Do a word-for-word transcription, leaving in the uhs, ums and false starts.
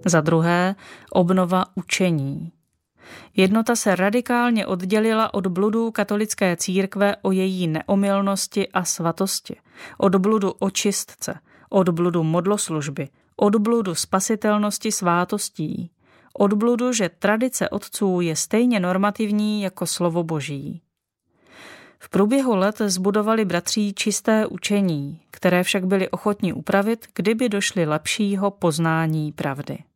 Za druhé, obnova učení. Jednota se radikálně oddělila od bludů katolické církve o její neomylnosti a svatosti, od bludu očistce, od bludu modloslužby, od bludu spasitelnosti svátostí, od bludu, že tradice otců je stejně normativní jako slovo Boží. V průběhu let zbudovali bratří čisté učení, které však byli ochotni upravit, kdyby došli lepšího poznání pravdy.